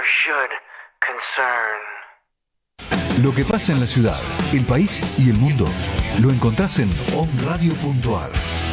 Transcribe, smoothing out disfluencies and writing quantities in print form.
should concern. Lo que pasa en la ciudad, el país y el mundo lo encontrás en onradio.ar.